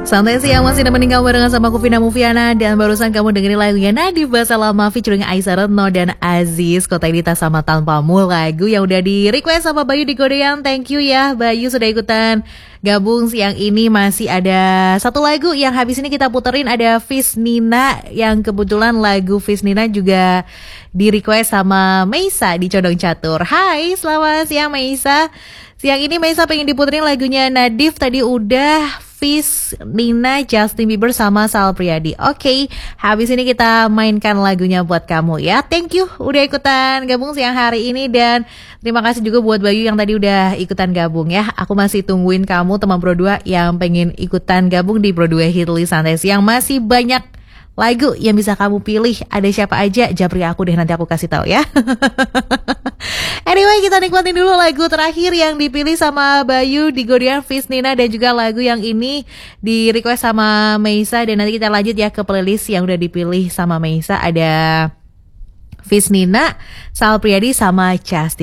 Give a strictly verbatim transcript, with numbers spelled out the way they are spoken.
Santai siang masih nemenin kamu barengan sama aku Vina Mufiana. Dan barusan kamu dengerin lagunya Nadif Basalama featuring Aisyah Retno dan Aziz, Kota Ini Tak Sama Tanpamu. Lagu yang udah di request sama Bayu di Godean. Thank you ya Bayu sudah ikutan gabung siang ini. Masih ada satu lagu yang habis ini kita puterin, ada Fis Nina. Yang kebetulan lagu Fis Nina juga di request sama Meisa di Condong Catur. Hai, selamat siang Meisa. Siang ini Meisa pengen diputerin lagunya Nadif. Tadi udah Fis Nina, Justin Bieber sama Sal Priadi. Oke, okay, habis ini kita mainkan lagunya buat kamu ya. Thank you udah ikutan gabung siang hari ini. Dan terima kasih juga buat Bayu yang tadi udah ikutan gabung ya. Aku masih tungguin kamu teman Pro dua yang pengen ikutan gabung di Pro dua Hitlist Santai Siang. Masih banyak lagu yang bisa kamu pilih. Ada siapa aja? Japri aku deh, nanti aku kasih tahu ya. Anyway, kita nikmatin dulu lagu terakhir yang dipilih sama Bayu di Godean, Fis Nina, dan juga lagu yang ini di request sama Meisa. Dan nanti kita lanjut ya ke playlist yang udah dipilih sama Meisa. Ada Fis Nina, Sal Priadi sama Justin.